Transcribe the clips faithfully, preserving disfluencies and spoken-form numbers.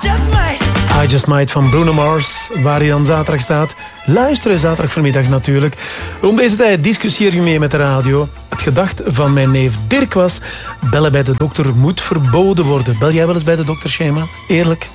just might. I Just Might van Bruno Mars, waar hij dan zaterdag staat. Luisteren zaterdag vanmiddag natuurlijk. Rond deze tijd discussieer je mee met de radio. Het gedacht van mijn neef Dirk was... bellen bij de dokter moet verboden worden. Bel jij wel eens bij de dokter, Shema? Eerlijk?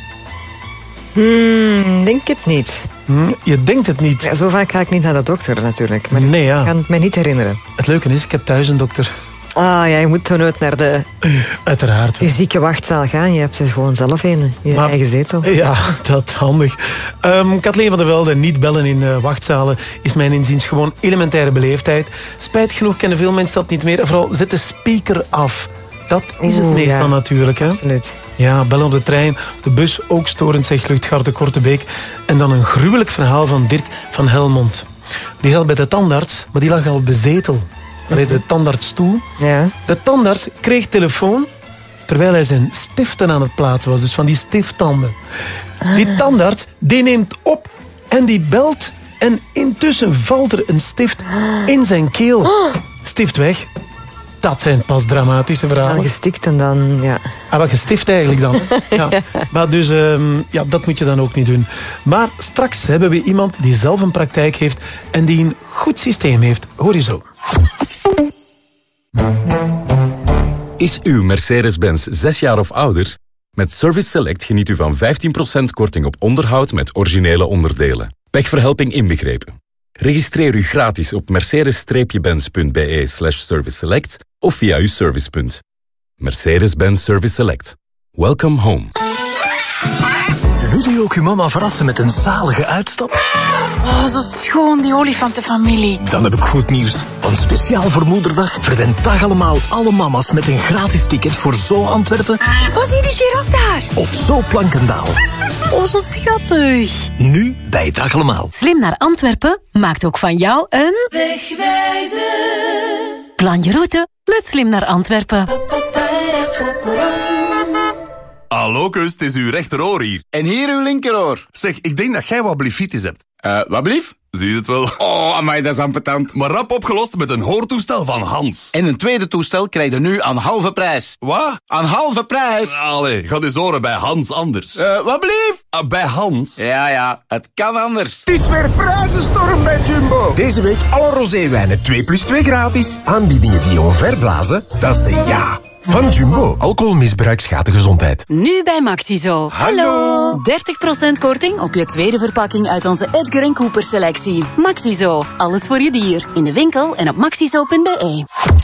Hmm, denk het niet. Hm, je denkt het niet. Ja, zo vaak ga ik niet naar de dokter natuurlijk. Maar nee, ja. ik kan het mij niet herinneren. Het leuke is, ik heb thuis een dokter. Ah ja, je moet toch nooit naar de Uiteraard. fysieke wachtzaal gaan. Je hebt er gewoon zelf een in je Maar, eigen zetel. Ja, dat handig. Um, Kathleen van der Velde, niet bellen in uh, wachtzalen is mijn inziens gewoon elementaire beleefdheid. Spijtig genoeg kennen veel mensen dat niet meer. Vooral zet de speaker af. Dat is het Oeh, meestal ja. natuurlijk. Hè? Absoluut. Ja, bellen op de trein, op de bus, ook storend, zegt Luchtgarde Kortebeek. En dan een gruwelijk verhaal van Dirk van Helmond. Die zat bij de tandarts, maar die lag al op de zetel. Allee, de tandartsstoel. Ja. De tandarts kreeg telefoon terwijl hij zijn stiften aan het plaatsen was. Dus van die stifttanden. Die tandarts, die neemt op en die belt. En intussen valt er een stift in zijn keel. Stift weg. Dat zijn pas dramatische verhalen. Al gestikt en dan, ja. Ah, wat gestift eigenlijk dan. Ja. Maar dus, um, ja, dat moet je dan ook niet doen. Maar straks hebben we iemand die zelf een praktijk heeft en die een goed systeem heeft. Hoor je zo. Is uw Mercedes-Benz zes jaar of ouder? Met Service Select geniet u van vijftien procent korting op onderhoud met originele onderdelen. Pechverhelping inbegrepen. Registreer u gratis op mercedes-benz.be slash service select of via uw servicepunt. Mercedes-Benz Service Select. Welcome home. Wil je ook uw mama verrassen met een zalige uitstap? Oh, zo schoon, die olifantenfamilie. Dan heb ik goed nieuws. Want speciaal voor Moederdag verwend dag allemaal alle mama's met een gratis ticket voor Zo Antwerpen. Oh, zie die giraf daar. Of Zo Plankendaal. Oh, zo schattig. Nu bij Dag allemaal. Slim naar Antwerpen maakt ook van jou een... Wegwijzer. Plan je route met Slim naar Antwerpen. Hallo, kus, het is uw rechteroor hier. En hier uw linkeroor. Zeg, ik denk dat jij wat blifitis hebt. Eh, uh, wat blief? Zie je het wel? Oh, amai, dat is ambetant. Maar rap opgelost met een hoortoestel van Hans. En een tweede toestel krijg je nu aan halve prijs. Wat? Aan halve prijs? Allee, ga eens horen bij Hans anders. Eh, uh, wat blief? Uh, bij Hans? Ja, ja, het kan anders. Het is weer prijzenstorm bij Jumbo. Deze week alle roséwijnen twee plus twee gratis. Aanbiedingen die je omverblazen, dat is de ja van Jumbo. Alcoholmisbruik schaadt de gezondheid. Nu bij Maxizo. Hallo. dertig procent korting op je tweede verpakking uit onze Edgar en Cooper selectie. Maxizo, alles voor je dier. In de winkel en op maxizo punt be.